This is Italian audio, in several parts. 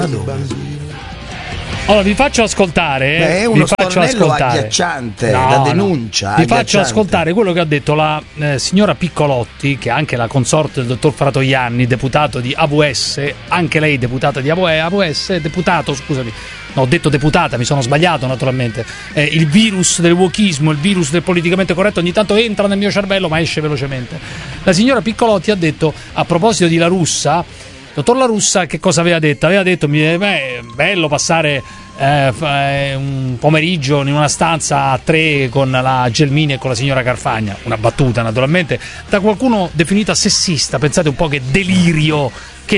Allora vi faccio ascoltare. È uno stornello agghiacciante, la denuncia. Vi faccio ascoltare quello che ha detto la signora Piccolotti, che è anche la consorte del dottor Fratoianni, deputato di AVS, anche lei deputata di AVS, deputato, scusami. No, ho detto deputata, mi sono sbagliato naturalmente. Il virus del wokismo, il virus del politicamente corretto ogni tanto entra nel mio cervello ma esce velocemente. La signora Piccolotti ha detto, a proposito di La Russa, dottor La Russa, che cosa aveva detto? Aveva detto, bello passare un pomeriggio in una stanza a tre con la Gelmini e con la signora Carfagna. Una battuta naturalmente, da qualcuno definita sessista. Pensate un po' che delirio,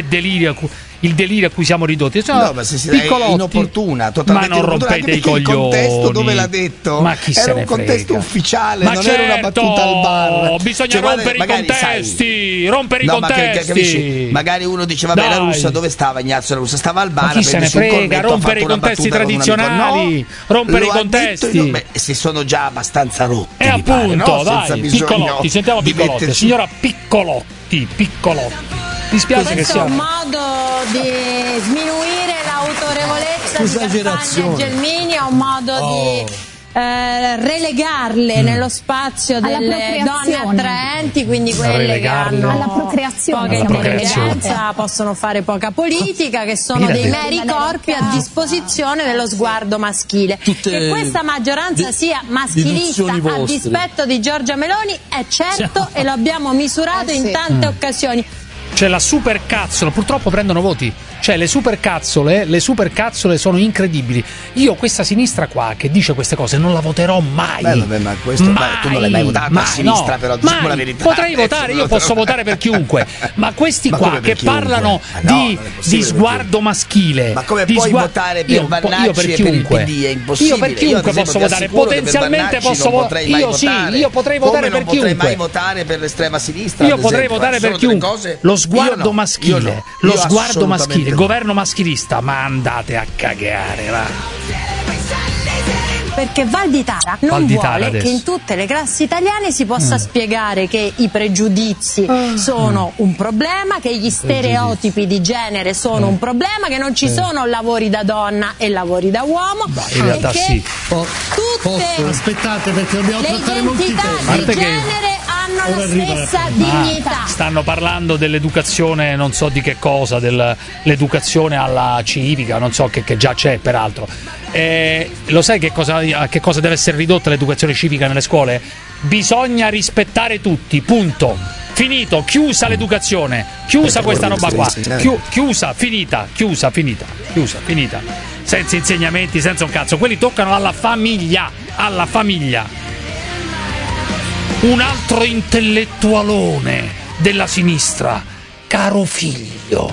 il delirio a cui siamo ridotti. No, ma è inopportuna, totalmente ma non rompete i coglioni. Il contesto dove l'ha detto? Ma chi era se ne un contesto frega. ufficiale, ma non certo, era una battuta al bar. Bisogna rompere i contesti, rompere i contesti. Capisci? Magari uno diceva, vabbè, La Russa dove stava? Ignazio La Russa stava al bar. Ma chi se ne frega, rompere i contesti tradizionali, rompere i contesti. Si sono già abbastanza rotti. E appunto, dai, Piccolotti, sentiamo Piccolotti, signora Piccolotti. Mi spiace che sia un modo di sminuire l'autorevolezza di Carfagna e Gelmini, è un modo di relegarle nello spazio delle donne attraenti, quindi quelle che hanno alla procreazione, poca intelligenza, possono fare poca politica, che sono dei meri corpi a disposizione dello sguardo maschile. Che questa maggioranza sia maschilista a dispetto di Giorgia Meloni è certo, e lo abbiamo misurato in tante occasioni. C'è la supercazzola, purtroppo prendono voti. Cioè le supercazzole sono incredibili. Io questa sinistra qua che dice queste cose non la voterò mai. Vabbè, ma questo tu non l'hai mai votato a sinistra, però diciamo la verità. Potrei votare, io posso votare per chiunque. Ma questi qua che parlano di sguardo maschile. Ma come puoi votare per Vannacci e per il PD? È impossibile. Io per chiunque posso votare, potenzialmente posso votare. Io potrei votare per chiunque. Non potrei mai votare per l'estrema sinistra. Io potrei votare per chiunque. Lo sguardo maschile, lo sguardo maschile, il governo maschilista, ma andate a cagare, va. Perché Valditara non vuole che in tutte le classi italiane si possa spiegare che i pregiudizi sono un problema, che gli stereotipi di genere sono un problema, che non ci sono lavori da donna e lavori da uomo, in realtà e che sì. tutte aspettate, perché dobbiamo le trattare molti identità temi. di genere hanno la stessa dignità. Stanno parlando dell'educazione, non so di che cosa, dell'educazione alla civica, non so che già c'è peraltro. Lo sai a che cosa deve essere ridotta l'educazione civica nelle scuole? Bisogna rispettare tutti, punto. Finito, chiusa l'educazione, chiusa questa roba qua, chiusa, finita. Senza insegnamenti, senza un cazzo. Quelli toccano alla famiglia. Un altro intellettualone della sinistra, caro figlio,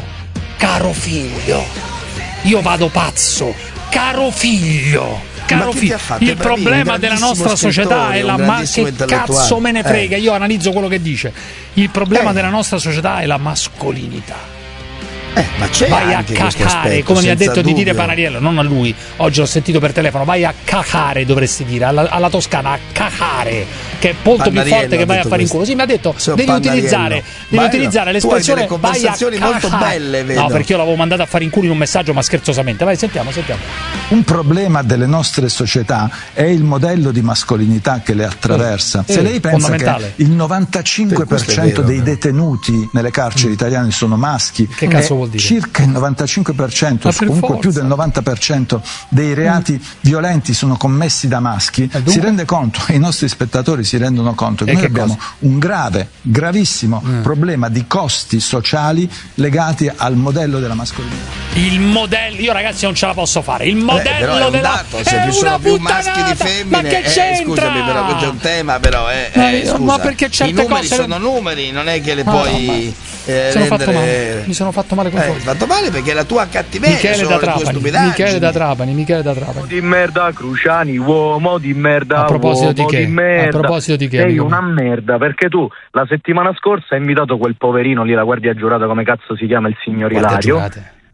io vado pazzo, caro figlio. Il problema della nostra società è che cazzo me ne frega, io analizzo quello che dice. Il problema della nostra società è la mascolinità. Ma c'è vai a anche cacare, come mi ha detto di dire Panariello, non a lui, oggi l'ho sentito per telefono, vai a cacare, dovresti dire alla toscana, a cacare, che è molto più forte che vai a fare in culo. Sì, mi ha detto devi utilizzare l'espressione vai a cacare. Molto belle, vedo. No, perché io l'avevo mandato a fare in culo in un messaggio, ma scherzosamente. Vai, sentiamo. Un problema delle nostre società è il modello di mascolinità che le attraversa. Se lei pensa che il 95% dei detenuti nelle carceri italiane sono maschi, che cazzo vuol dire? Circa il 95%, comunque più del 90% dei reati violenti sono commessi da maschi. Si rende conto, i nostri spettatori si rendono conto che noi abbiamo un gravissimo problema di costi sociali legati al modello della mascolinità. Il modello, io ragazzi non ce la posso fare. Il modello della se ci sono più maschi di femmine, ma che c'entra? Scusami, però c'è un tema, però ma perché certe i numeri cose sono numeri, non è che le puoi mi sono fatto male con fatto male perché la tua cattiveria Michele da Trapani. Di merda, Cruciani, uomo di merda. A proposito di che? Sei una merda, perché tu la settimana scorsa hai invitato quel poverino lì, la guardia giurata, come cazzo si chiama, il signor Ilario.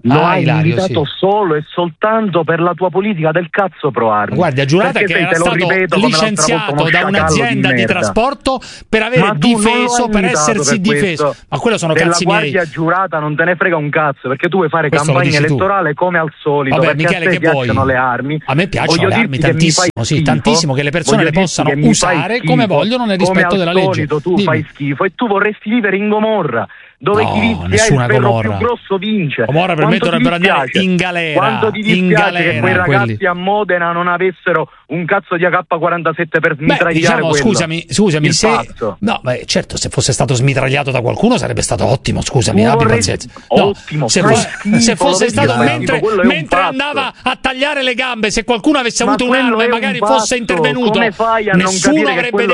Lo hai invitato solo e soltanto per la tua politica del cazzo pro armi. Guardi, ha giurato che era stato licenziato da un'azienda di trasporto per aver difeso, per essersi difeso. Ma quello sono cazzi miei. La guardia giurata non te ne frega un cazzo, perché tu vuoi fare campagna elettorale come al solito. Vabbè, perché Michele, a te piacciono le armi. A me piacciono le armi tantissimo, sì, tantissimo, che le persone le possano usare come vogliono nel rispetto della legge. Tu fai schifo e tu vorresti vivere in Gomorra, dove chi ha il ferro più grosso vince. Gomorra per me dovrebbero andare in galera. Quanto ti dispiace che quei ragazzi a Modena non avessero un cazzo di AK-47 per smitragliare quello? Scusami, se no, beh, certo, se fosse stato smitragliato da qualcuno sarebbe stato ottimo, scusami, abbi pazienza. No, ottimo, se fosse stato mentre andava a tagliare le gambe, se qualcuno avesse avuto un'arma e magari fosse intervenuto, nessuno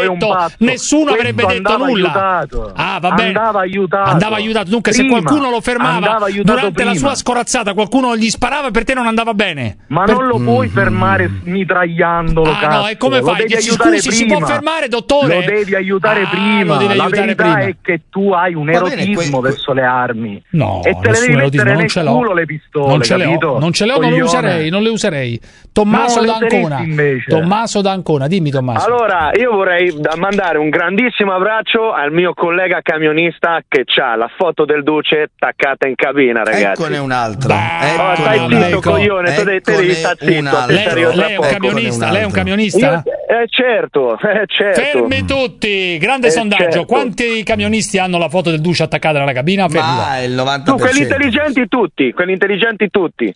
avrebbe detto nulla. Ah, va bene. Andava aiutato. Dunque, se qualcuno lo fermava durante la sua scorazzata, qualcuno gli sparava, per te non andava bene. Ma non lo puoi fermare smitragliandolo. No, e come fai? Scusi, si può fermare, dottore? Lo devi aiutare prima. La verità è che tu hai un erotismo verso le armi. No, e te le devi mettere nel culo le pistole. Non ce le ho, non le userei. Tommaso D'Ancona, dimmi Tommaso. Allora, io vorrei mandare un grandissimo abbraccio al mio collega camionista che c'ha la foto del Duce attaccata in cabina, ragazzi. Eccone un'altra. Stai zitto, coglione, te devi stare zitto. Lei è un camionista? Certo. Fermi tutti, grande sondaggio. Certo. Quanti camionisti hanno la foto del Duce attaccata nella cabina? Il 90%. Quelli intelligenti tutti.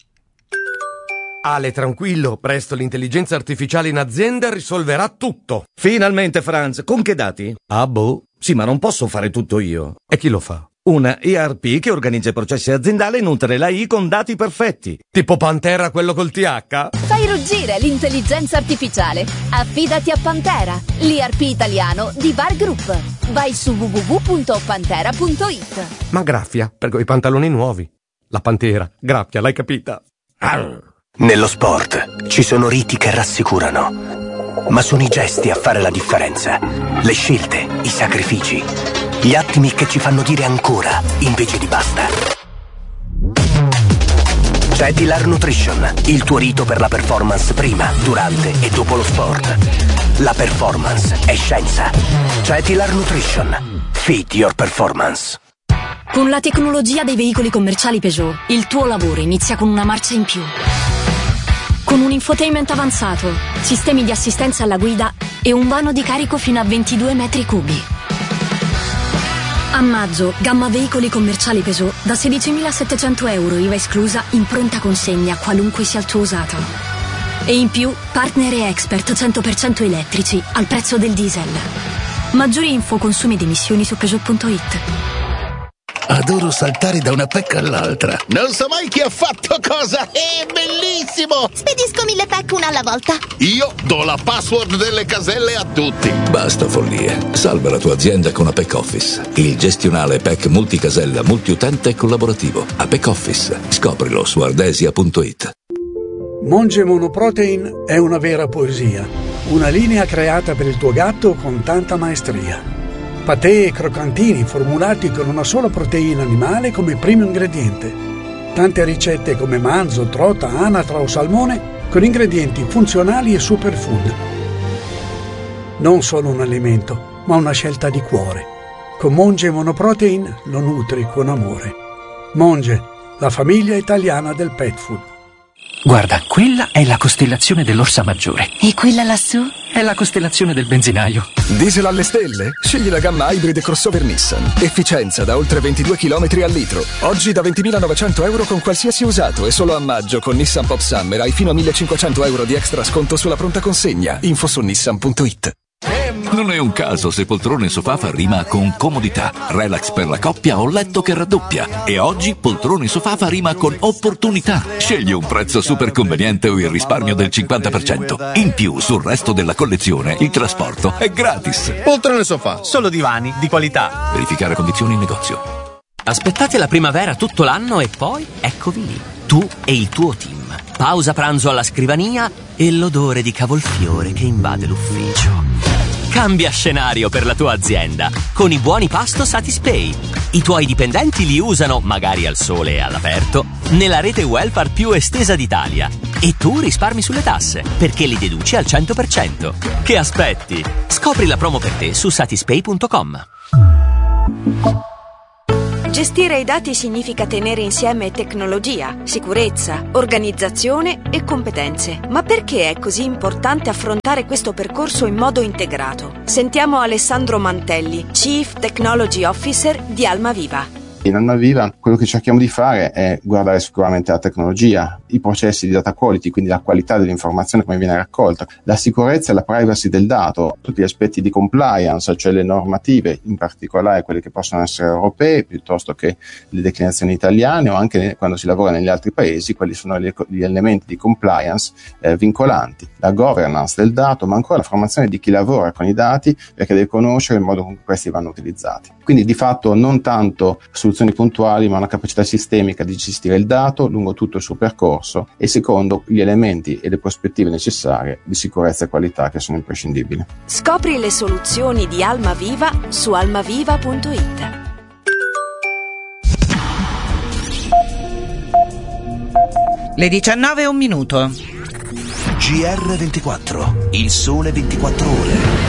Ale, tranquillo, presto l'intelligenza artificiale in azienda risolverà tutto. Finalmente, Franz, con che dati? Ah, boh. Sì, ma non posso fare tutto io. E chi lo fa? Una ERP che organizza i processi aziendali e nutre l'AI con dati perfetti. Tipo Pantera, quello col TH? Fai ruggire l'intelligenza artificiale. Affidati a Pantera, l'ERP italiano di Bar Group. Vai su www.pantera.it. Ma graffia, per quei pantaloni nuovi. La Pantera, graffia, l'hai capita? Nello sport ci sono riti che rassicurano, ma sono i gesti a fare la differenza. Le scelte, i sacrifici, gli attimi che ci fanno dire ancora invece di basta. Cetilar Nutrition, il tuo rito per la performance prima, durante e dopo lo sport. La performance è scienza. Cetilar Nutrition. Feed your performance. Con la tecnologia dei veicoli commerciali Peugeot, il tuo lavoro inizia con una marcia in più. Con un infotainment avanzato, sistemi di assistenza alla guida e un vano di carico fino a 22 metri cubi. A maggio, gamma veicoli commerciali Peugeot da 16.700 euro IVA esclusa in pronta consegna, qualunque sia il tuo usato. E in più, partner e expert 100% elettrici al prezzo del diesel. Maggiori info, consumi ed emissioni su Peugeot.it. Adoro saltare da una PEC all'altra. Non so mai chi ha fatto cosa. È bellissimo! Spedisco 1000 PEC una alla volta. Io do la password delle caselle a tutti. Basta follie. Salva la tua azienda con Apec Office. Il gestionale PEC multicasella, multiutente e collaborativo. Apec Office. Scoprilo su ardesia.it. Monge Monoprotein è una vera poesia. Una linea creata per il tuo gatto con tanta maestria. Patè e croccantini formulati con una sola proteina animale come primo ingrediente. Tante ricette come manzo, trota, anatra o salmone con ingredienti funzionali e superfood. Non solo un alimento, ma una scelta di cuore. Con Monge Monoprotein lo nutri con amore. Monge, la famiglia italiana del pet food. Guarda, quella è la costellazione dell'Orsa Maggiore. E quella lassù? È la costellazione del benzinaio. Diesel alle stelle? Scegli la gamma Hybrid crossover Nissan. Efficienza da oltre 22 km al litro. Oggi da 20.900 euro con qualsiasi usato e solo a maggio con Nissan Pop Summer hai fino a 1.500 euro di extra sconto sulla pronta consegna. Info su nissan.it. Non è un caso se poltrone sofà fa rima con comodità, relax per la coppia o letto che raddoppia. E oggi poltrone sofà fa rima con opportunità. Scegli un prezzo super conveniente o il risparmio del 50%. In più, sul resto della collezione, il trasporto è gratis. Poltrone sofà, solo divani di qualità. Verificare condizioni in negozio. Aspettate la primavera tutto l'anno e poi eccovi lì. Tu e il tuo team. Pausa pranzo alla scrivania e l'odore di cavolfiore che invade l'ufficio. Cambia scenario per la tua azienda con i buoni pasto Satispay. I tuoi dipendenti li usano, magari al sole e all'aperto, nella rete welfare più estesa d'Italia. E tu risparmi sulle tasse, perché li deduci al 100%. Che aspetti? Scopri la promo per te su satispay.com. Gestire i dati significa tenere insieme tecnologia, sicurezza, organizzazione e competenze. Ma perché è così importante affrontare questo percorso in modo integrato? Sentiamo Alessandro Mantelli, Chief Technology Officer di Almaviva. In Almaviva quello che cerchiamo di fare è guardare sicuramente la tecnologia, i processi di data quality, quindi la qualità dell'informazione come viene raccolta, la sicurezza e la privacy del dato, tutti gli aspetti di compliance, cioè le normative, in particolare quelle che possono essere europee piuttosto che le declinazioni italiane, o anche quando si lavora negli altri paesi, quali sono gli elementi di compliance vincolanti, la governance del dato, ma ancora la formazione di chi lavora con i dati, perché deve conoscere il modo con cui questi vanno utilizzati. Quindi di fatto non tanto soluzioni puntuali, ma una capacità sistemica di gestire il dato lungo tutto il suo percorso e secondo gli elementi e le prospettive necessarie di sicurezza e qualità che sono imprescindibili. Scopri le soluzioni di Almaviva su almaviva.it. Le 19:01. GR24, il sole 24 ore.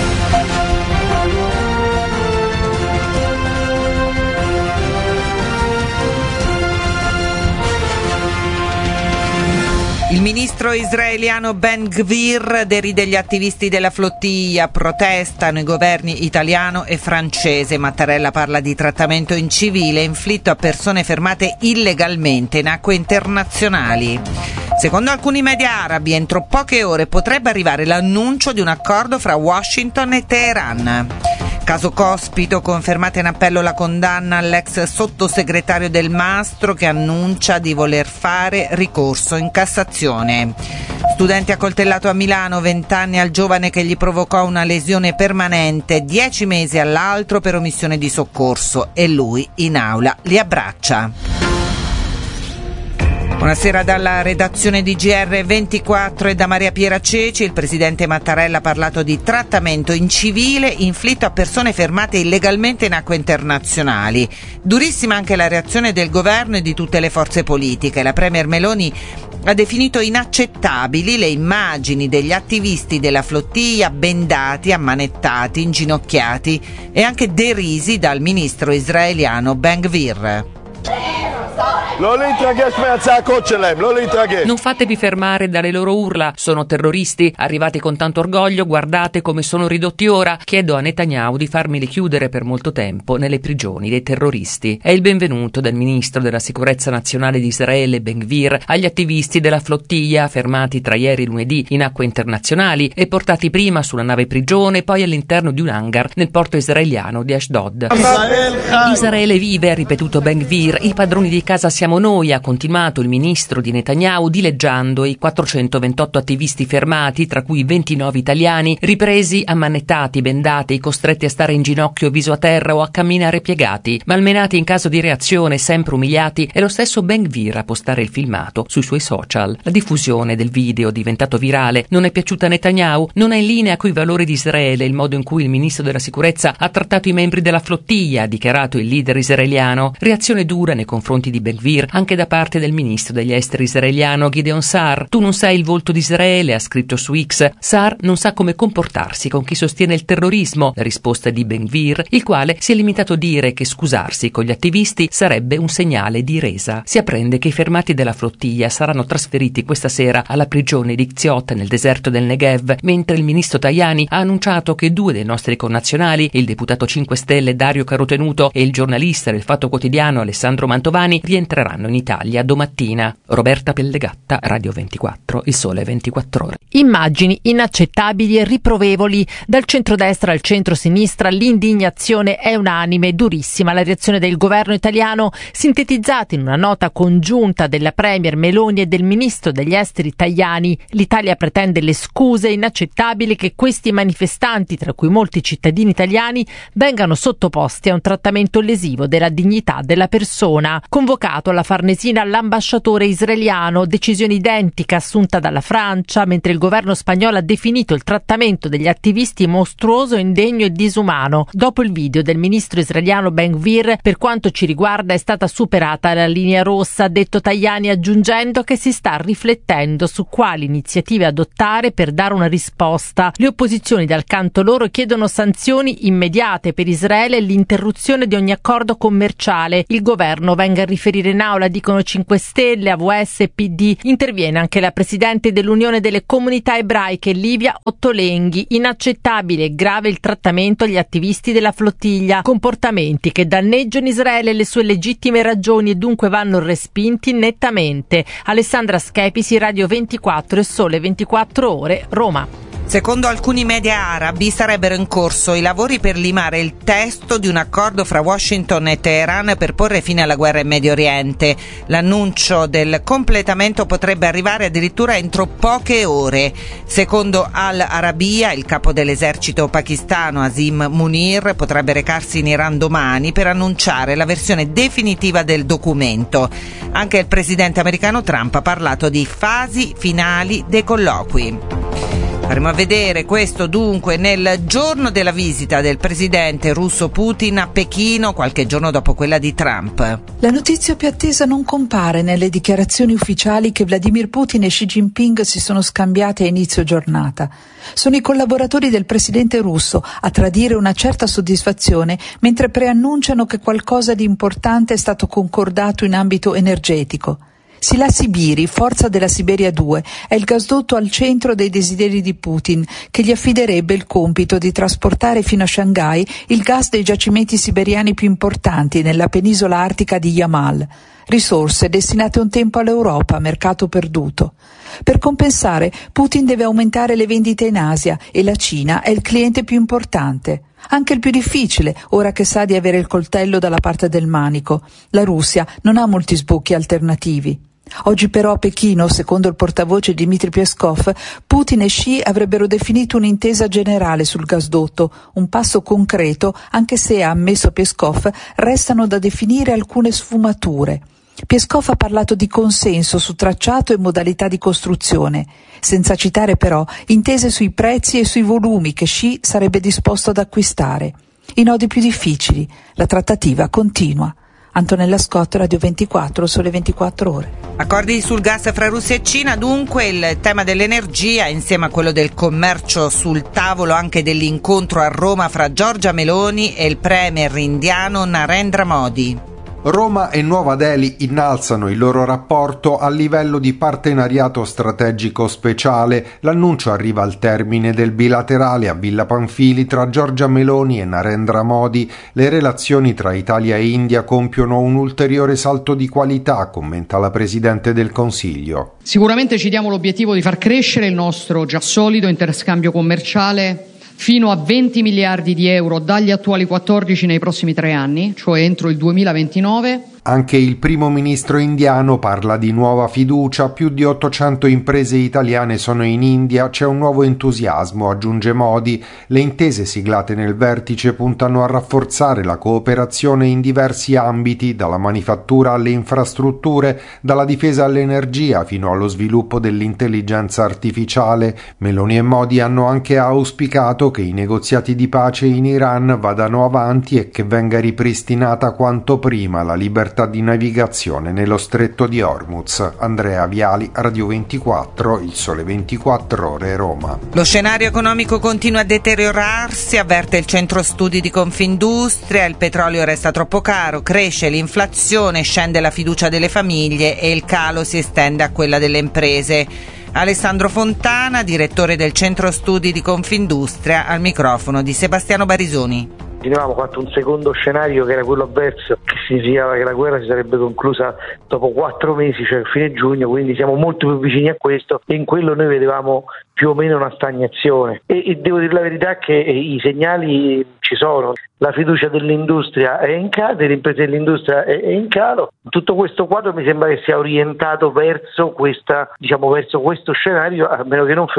Il ministro israeliano Ben Gvir deride gli attivisti della flottiglia, protestano i governi italiano e francese. Mattarella parla di trattamento incivile inflitto a persone fermate illegalmente in acque internazionali. Secondo alcuni media arabi, entro poche ore potrebbe arrivare l'annuncio di un accordo fra Washington e Teheran. Caso Cospito, confermata in appello la condanna all'ex sottosegretario Del Mastro che annuncia di voler fare ricorso in Cassazione. Studente accoltellato a Milano, 20 anni al giovane che gli provocò una lesione permanente, 10 mesi all'altro per omissione di soccorso, e lui in aula li abbraccia. Buonasera dalla redazione di GR24 e da Maria Piera Ceci. Il presidente Mattarella ha parlato di trattamento incivile inflitto a persone fermate illegalmente in acque internazionali. Durissima anche la reazione del governo e di tutte le forze politiche. La premier Meloni ha definito inaccettabili le immagini degli attivisti della flottiglia bendati, ammanettati, inginocchiati e anche derisi dal ministro israeliano Ben Gvir. Non fatevi fermare dalle loro urla, sono terroristi, arrivati con tanto orgoglio, guardate come sono ridotti ora. Chiedo a Netanyahu di farmeli chiudere per molto tempo nelle prigioni dei terroristi. È il benvenuto del ministro della sicurezza nazionale di Israele Ben Gvir agli attivisti della flottiglia fermati tra ieri e lunedì in acque internazionali e portati prima sulla nave prigione, poi all'interno di un hangar nel porto israeliano di Ashdod. Israele vive, ha ripetuto Ben Gvir, i padroni di casa siamo noi, ha continuato il ministro di Netanyahu dileggiando i 428 attivisti fermati, tra cui 29 italiani, ripresi, ammanettati, bendati, costretti a stare in ginocchio viso a terra o a camminare piegati, malmenati in caso di reazione, sempre umiliati. È lo stesso Ben Gvir a postare il filmato sui suoi social. La diffusione del video, diventato virale, non è piaciuta a Netanyahu, non è in linea coi valori di Israele il modo in cui il ministro della sicurezza ha trattato i membri della flottiglia, ha dichiarato il leader israeliano. Reazione dura nei confronti di Ben Gvir anche da parte del ministro degli esteri israeliano Gideon Sa'ar. Tu non sei il volto di Israele, ha scritto su X. Sa'ar non sa come comportarsi con chi sostiene il terrorismo, la risposta di Ben Gvir, il quale si è limitato a dire che scusarsi con gli attivisti sarebbe un segnale di resa. Si apprende che i fermati della flottiglia saranno trasferiti questa sera alla prigione di Ziot nel deserto del Negev, mentre il ministro Tajani ha annunciato che 2 dei nostri connazionali, il deputato 5 Stelle Dario Carotenuto e il giornalista del Fatto Quotidiano Alessandro Mantovani, rientreranno in Italia domattina. Roberta Pellegatta, Radio 24, Il Sole 24 Ore. Immagini inaccettabili e riprovevoli. Dal centrodestra al centro-sinistra l'indignazione è unanime, durissima la reazione del governo italiano, sintetizzata in una nota congiunta della premier Meloni e del ministro degli esteri Tajani. L'Italia pretende le scuse, inaccettabili che questi manifestanti, tra cui molti cittadini italiani, vengano sottoposti a un trattamento lesivo della dignità della persona. Convocato mandato alla Farnesina l'ambasciatore israeliano, decisione identica assunta dalla Francia, mentre il governo spagnolo ha definito il trattamento degli attivisti mostruoso, indegno e disumano. Dopo il video del ministro israeliano Ben Gvir, per quanto ci riguarda è stata superata la linea rossa, ha detto Tajani, aggiungendo che si sta riflettendo su quali iniziative adottare per dare una risposta. Le opposizioni dal canto loro chiedono sanzioni immediate per Israele e l'interruzione di ogni accordo commerciale. Il governo venga a riferire in aula, dicono 5 Stelle, AVS e PD. Interviene anche la presidente dell'Unione delle Comunità Ebraiche, Livia Ottolenghi. Inaccettabile e grave il trattamento agli attivisti della flottiglia. Comportamenti che danneggiano Israele e le sue legittime ragioni e dunque vanno respinti nettamente. Alessandra Schepisi, Radio 24 e Sole 24 Ore, Roma. Secondo alcuni media arabi sarebbero in corso i lavori per limare il testo di un accordo fra Washington e Teheran per porre fine alla guerra in Medio Oriente. L'annuncio del completamento potrebbe arrivare addirittura entro poche ore. Secondo Al Arabiya, il capo dell'esercito pakistano Asim Munir potrebbe recarsi in Iran domani per annunciare la versione definitiva del documento. Anche il presidente americano Trump ha parlato di fasi finali dei colloqui. Faremo a vedere questo dunque nel giorno della visita del presidente russo Putin a Pechino, qualche giorno dopo quella di Trump. La notizia più attesa non compare nelle dichiarazioni ufficiali che Vladimir Putin e Xi Jinping si sono scambiate a inizio giornata. Sono i collaboratori del presidente russo a tradire una certa soddisfazione mentre preannunciano che qualcosa di importante è stato concordato in ambito energetico. Silah-Sibiri, forza della Siberia 2, è il gasdotto al centro dei desideri di Putin, che gli affiderebbe il compito di trasportare fino a Shanghai il gas dei giacimenti siberiani più importanti nella penisola artica di Yamal. Risorse destinate un tempo all'Europa, mercato perduto. Per compensare, Putin deve aumentare le vendite in Asia e la Cina è il cliente più importante. Anche il più difficile, ora che sa di avere il coltello dalla parte del manico. La Russia non ha molti sbocchi alternativi. Oggi però a Pechino, secondo il portavoce Dmitry Peskov, Putin e Xi avrebbero definito un'intesa generale sul gasdotto, un passo concreto, anche se, ha ammesso Peskov, restano da definire alcune sfumature. Peskov ha parlato di consenso su tracciato e modalità di costruzione, senza citare però intese sui prezzi e sui volumi che Xi sarebbe disposto ad acquistare. I nodi più difficili, la trattativa continua. Antonella Scott, Radio 24, Sole 24 Ore. Accordi sul gas fra Russia e Cina, dunque il tema dell'energia insieme a quello del commercio sul tavolo anche dell'incontro a Roma fra Giorgia Meloni e il premier indiano Narendra Modi. Roma e Nuova Delhi innalzano il loro rapporto a livello di partenariato strategico speciale. L'annuncio arriva al termine del bilaterale a Villa Pamphili tra Giorgia Meloni e Narendra Modi. Le relazioni tra Italia e India compiono un ulteriore salto di qualità, commenta la Presidente del Consiglio. Sicuramente ci diamo l'obiettivo di far crescere il nostro già solido interscambio commerciale fino a 20 miliardi di euro dagli attuali 14 nei prossimi 3 anni, cioè entro il 2029. Anche il primo ministro indiano parla di nuova fiducia, più di 800 imprese italiane sono in India, c'è un nuovo entusiasmo, aggiunge Modi. Le intese siglate nel vertice puntano a rafforzare la cooperazione in diversi ambiti, dalla manifattura alle infrastrutture, dalla difesa all'energia fino allo sviluppo dell'intelligenza artificiale. Meloni e Modi hanno anche auspicato che i negoziati di pace in Iran vadano avanti e che venga ripristinata quanto prima la libertà di navigazione nello stretto di Hormuz. Andrea Viali, Radio 24, Il Sole 24 Ore, Roma. Lo scenario economico continua a deteriorarsi, avverte il centro studi di Confindustria. Il petrolio resta troppo caro, cresce l'inflazione, scende la fiducia delle famiglie e il calo si estende a quella delle imprese. Alessandro Fontana, direttore del centro studi di Confindustria, al microfono di Sebastiano Barisoni. Avevamo fatto un secondo scenario che era quello avverso, che significava che la guerra si sarebbe conclusa dopo 4 mesi, cioè fine giugno, quindi siamo molto più vicini a questo e in quello noi vedevamo più o meno una stagnazione e devo dire la verità che i segnali ci sono. La fiducia dell'industria è in calo, delle imprese dell'industria è in calo. Tutto questo quadro mi sembra che sia orientato verso verso questo scenario, a meno che non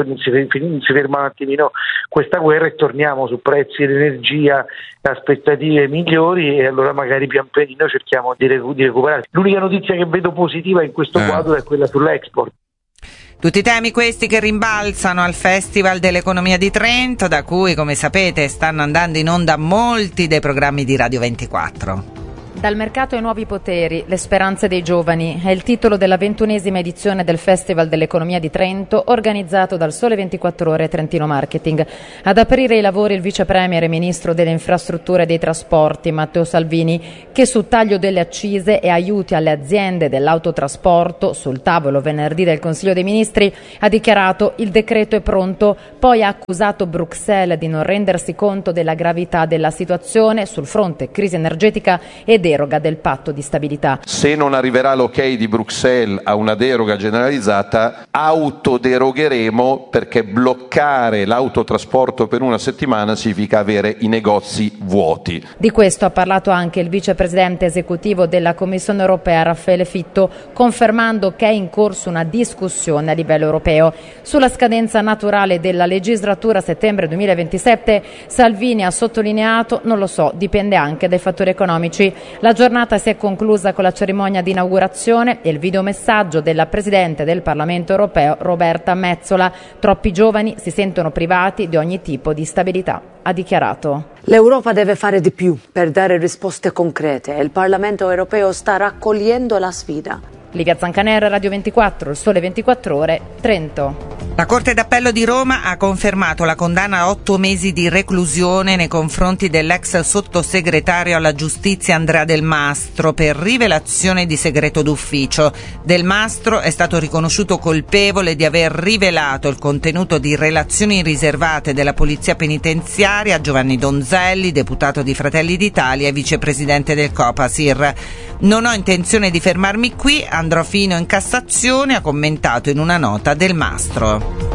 si ferma un attimino questa guerra e torniamo su prezzi dell'energia, aspettative migliori, e allora magari pian pianino cerchiamo di recuperare. L'unica notizia che vedo positiva in questo quadro è quella sull'export. Tutti temi questi che rimbalzano al Festival dell'Economia di Trento, da cui, come sapete, stanno andando in onda molti dei programmi di Radio 24. Dal mercato ai nuovi poteri, le speranze dei giovani è il titolo della 21esima edizione del Festival dell'Economia di Trento, organizzato dal Sole 24 Ore Trentino Marketing. Ad aprire i lavori il vice premier e ministro delle infrastrutture e dei trasporti Matteo Salvini, che su taglio delle accise e aiuti alle aziende dell'autotrasporto, sul tavolo venerdì del Consiglio dei Ministri, ha dichiarato: il decreto è pronto, poi ha accusato Bruxelles di non rendersi conto della gravità della situazione sul fronte crisi energetica e deroga del patto di stabilità. Se non arriverà l'ok di Bruxelles a una deroga generalizzata, autoderogheremo, perché bloccare l'autotrasporto per una settimana significa avere i negozi vuoti. Di questo ha parlato anche il vicepresidente esecutivo della Commissione europea Raffaele Fitto, confermando che è in corso una discussione a livello europeo. Sulla scadenza naturale della legislatura a settembre 2027, Salvini ha sottolineato: non lo so, dipende anche dai fattori economici. La giornata si è conclusa con la cerimonia di inaugurazione e il videomessaggio della Presidente del Parlamento europeo Roberta Metsola. Troppi giovani si sentono privati di ogni tipo di stabilità, ha dichiarato. L'Europa deve fare di più per dare risposte concrete e il Parlamento europeo sta raccogliendo la sfida. Livia Zancanera, Radio 24, il Sole 24 Ore, Trento. La Corte d'Appello di Roma ha confermato la condanna a 8 mesi di reclusione nei confronti dell'ex sottosegretario alla giustizia Andrea Del Mastro per rivelazione di segreto d'ufficio. Del Mastro è stato riconosciuto colpevole di aver rivelato il contenuto di relazioni riservate della Polizia Penitenziaria a Giovanni Donzelli, deputato di Fratelli d'Italia e vicepresidente del Copasir. Non ho intenzione di fermarmi qui, andrò fino in Cassazione, ha commentato in una nota Del Mastro.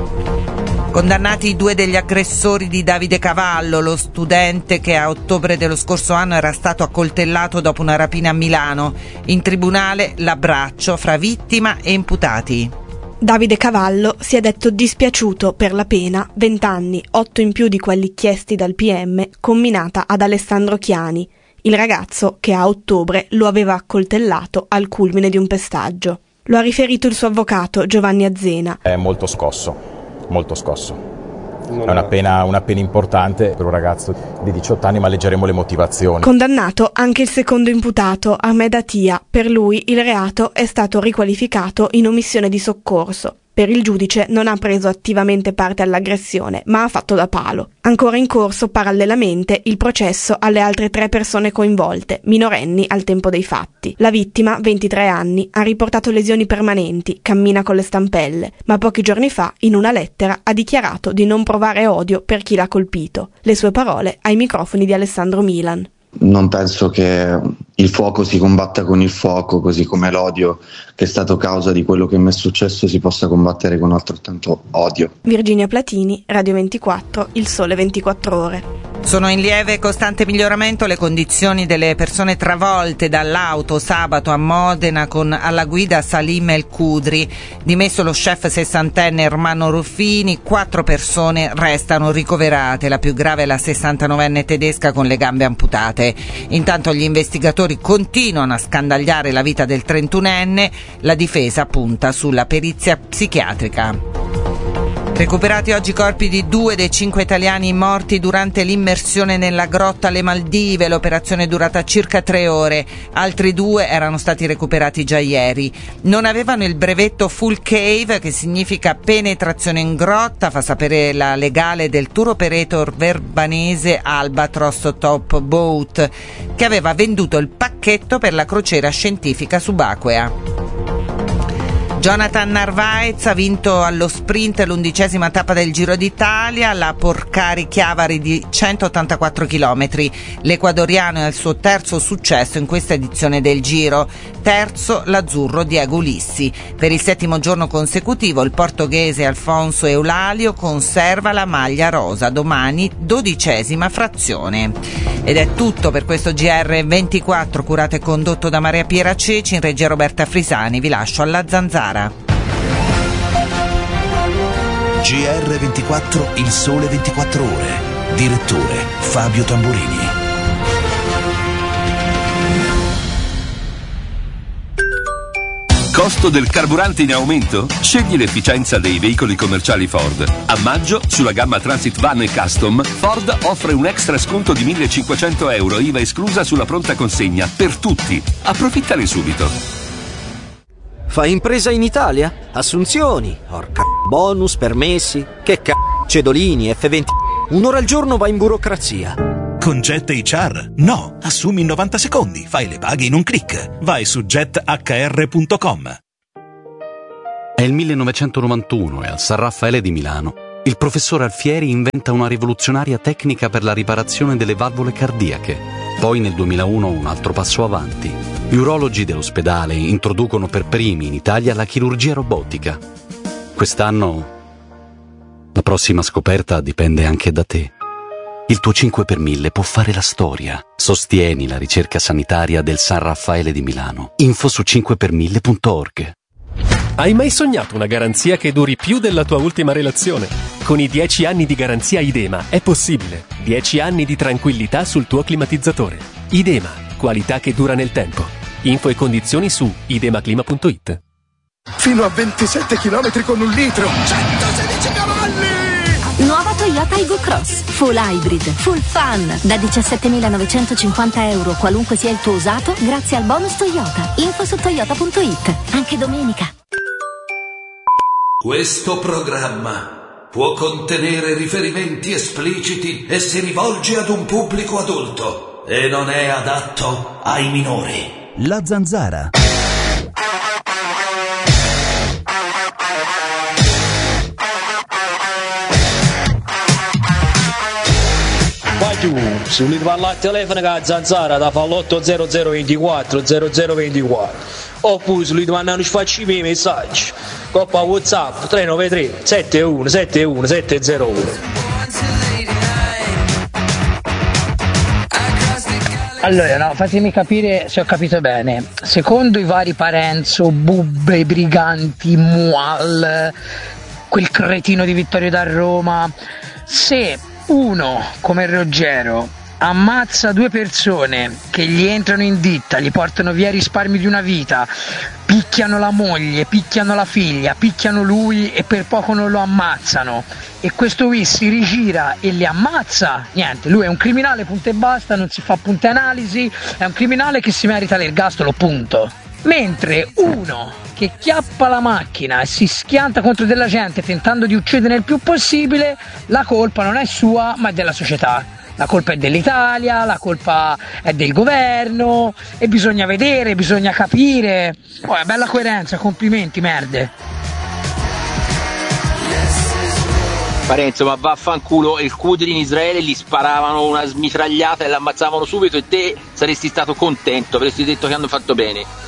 Condannati i 2 degli aggressori di Davide Cavallo, lo studente che a ottobre dello scorso anno era stato accoltellato dopo una rapina a Milano. In tribunale l'abbraccio fra vittima e imputati. Davide Cavallo si è detto dispiaciuto per la pena, 20 anni, 8 in più di quelli chiesti dal PM, comminata ad Alessandro Chiani, il ragazzo che a ottobre lo aveva accoltellato al culmine di un pestaggio. Lo ha riferito il suo avvocato Giovanni Azzena. È molto scosso, molto scosso. È una pena importante per un ragazzo di 18 anni, ma leggeremo le motivazioni. Condannato anche il secondo imputato, Ahmed Atia. Per lui il reato è stato riqualificato in omissione di soccorso. Per il giudice non ha preso attivamente parte all'aggressione, ma ha fatto da palo. Ancora in corso parallelamente il processo alle altre 3 persone coinvolte, minorenni al tempo dei fatti. La vittima, 23 anni, ha riportato lesioni permanenti, cammina con le stampelle, ma pochi giorni fa, in una lettera, ha dichiarato di non provare odio per chi l'ha colpito. Le sue parole ai microfoni di Alessandro Milan. Non penso che il fuoco si combatta con il fuoco, così come l'odio che è stato causa di quello che mi è successo si possa combattere con altrettanto odio. Virginia Platini, Radio 24, Il Sole 24 Ore. Sono in lieve e costante miglioramento le condizioni delle persone travolte dall'auto sabato a Modena con alla guida Salim El Kudri. Dimesso lo chef 60enne Ermanno Ruffini, 4 persone restano ricoverate, la più grave è la 69enne tedesca con le gambe amputate. Intanto gli investigatori continuano a scandagliare la vita del 31enne, la difesa punta sulla perizia psichiatrica. Recuperati oggi i corpi di 2 dei 5 italiani morti durante l'immersione nella grotta alle Maldive. L'operazione è durata circa 3 ore. Altri 2 erano stati recuperati già ieri. Non avevano il brevetto Full Cave, che significa penetrazione in grotta, fa sapere la legale del tour operator verbanese Albatros Top Boat, che aveva venduto il pacchetto per la crociera scientifica subacquea. Jonathan Narvaez ha vinto allo sprint l'11ª tappa del Giro d'Italia, la Porcari-Chiavari di 184 km. L'ecuadoriano è al suo terzo successo in questa edizione del Giro. Terzo l'azzurro Diego Ulissi. Per il 7° giorno consecutivo il portoghese Alfonso Eulalio conserva la maglia rosa, domani 12ª frazione. Ed è tutto per questo GR24, curato e condotto da Maria Piera Ceci, in regia Roberta Frisani. Vi lascio alla Zanzara. GR24, il sole 24 ore. Direttore Fabio Tamburini. Costo del carburante in aumento? Scegli l'efficienza dei veicoli commerciali Ford. A maggio, sulla gamma Transit Van e Custom, Ford offre un extra sconto di 1.500 euro, IVA esclusa, sulla pronta consegna, per tutti. Approfittane subito. Fai impresa in Italia? Assunzioni, bonus, permessi, cedolini, F20. Un'ora al giorno vai in burocrazia. Con Jet HR? No, assumi in 90 secondi, fai le paghe in un click. Vai su jethr.com. È il 1991 e al San Raffaele di Milano il professor Alfieri inventa una rivoluzionaria tecnica per la riparazione delle valvole cardiache. Poi nel 2001 un altro passo avanti. Gli urologi dell'ospedale introducono per primi in Italia la chirurgia robotica. Quest'anno la prossima scoperta dipende anche da te. Il tuo 5 per 1000 può fare la storia. Sostieni la ricerca sanitaria del San Raffaele di Milano. Info su 5per1000.org. Hai mai sognato una garanzia che duri più della tua ultima relazione? Con i 10 anni di garanzia Idema è possibile. 10 anni di tranquillità sul tuo climatizzatore. Idema, qualità che dura nel tempo. Info e condizioni su idemaclima.it. Fino a 27 km con un litro. 116 cavalli! Nuova Toyota Aygo Cross, full hybrid, full fun, da 17.950 euro, qualunque sia il tuo usato, grazie al bonus Toyota. Info su toyota.it, anche domenica. Questo programma può contenere riferimenti espliciti e si rivolge ad un pubblico adulto e non è adatto ai minori. La Zanzara. Se volete parlare al telefono con la Zanzara da fa l'80024 0024 oppure se volete mandare un sfacci i messaggi coppa WhatsApp 393 71 71 701. Allora, no, fatemi capire se ho capito bene. Secondo i vari Parenzo, Bubbe, Briganti, Mual, quel cretino di Vittorio da Roma, se uno come Ruggero ammazza 2 persone che gli entrano in ditta, gli portano via i risparmi di una vita, picchiano la moglie, picchiano la figlia, picchiano lui e per poco non lo ammazzano, e questo qui si rigira e li ammazza, niente, lui è un criminale, punto e basta, non si fa punte analisi, è un criminale che si merita l'ergastolo, punto. Mentre uno che chiappa la macchina e si schianta contro della gente tentando di uccidere il più possibile, la colpa non è sua ma è della società. La colpa è dell'Italia, la colpa è del governo e bisogna vedere, bisogna capire. Oh, è bella coerenza, complimenti, merde. Parenzo, ma vaffanculo, il Qudri in Israele gli sparavano una smitragliata e l'ammazzavano subito e te saresti stato contento, avresti detto che hanno fatto bene.